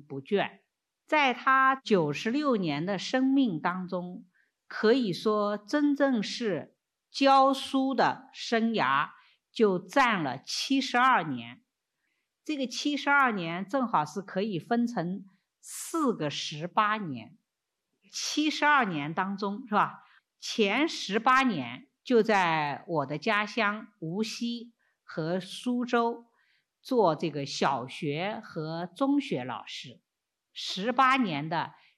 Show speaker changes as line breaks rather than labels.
不倦。在他96年的生命当中，可以说真正是教书的生涯就占了72年。这个72年正好是可以分成4个18年。72年当中，是吧？前18年就在我的家乡无锡和苏州做这个小学和中学老师，18年的